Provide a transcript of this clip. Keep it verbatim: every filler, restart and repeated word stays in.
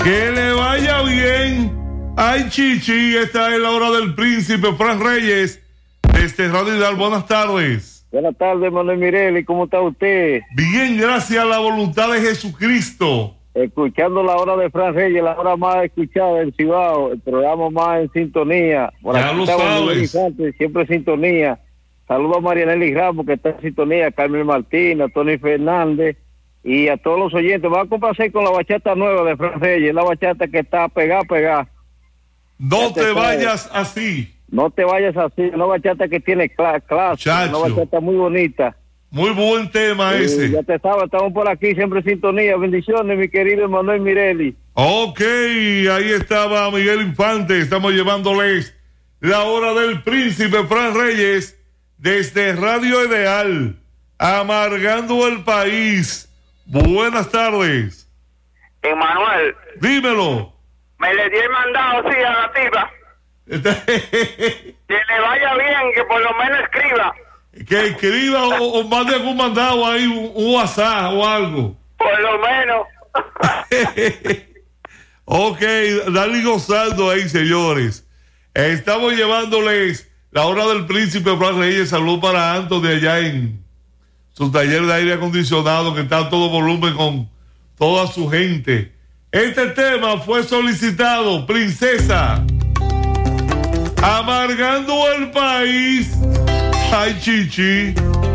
Que le vaya bien. Ay, Chichi, esta es la hora del príncipe Fran Reyes, desde Radio Ideal. Buenas tardes. Buenas tardes, Manuel Mireli, ¿cómo está usted? Bien, gracias a la voluntad de Jesucristo. Escuchando la hora de Fran Reyes, la hora más escuchada del Cibao, el programa más en sintonía. Por ya lo sabes. Siempre en sintonía. Saludos a Marianely Ramos, que está en sintonía, a Carmen Martín, a Tony Fernández y a todos los oyentes. Me voy a complacer con la bachata nueva de Fran Reyes, la bachata que está pegada, pegada. No te, te vayas así. No te vayas así, una bachata que tiene clase, cl una bachata muy bonita. Muy buen tema eh, ese. Ya te sabes, estamos por aquí siempre en sintonía. Bendiciones, mi querido Manuel Mireli. Ok, ahí estaba Miguel Infante. Estamos llevándoles la hora del príncipe Fran Reyes desde Radio Ideal, amargando el país. Buenas tardes. Emanuel. Dímelo. Me le di el mandado, sí, a la tipa. Que le vaya bien, que por lo menos escriba. Que escriba o, o mande algún mandado ahí, un, un WhatsApp o algo. Por lo menos. Ok, dale gozando ahí, señores. Estamos llevándoles la hora del príncipe Fran Reyes. Salud para Anthony allá en su taller de aire acondicionado, que está a todo volumen con toda su gente. Este tema fue solicitado, Princesa, amargando el país. Ay, Chichi.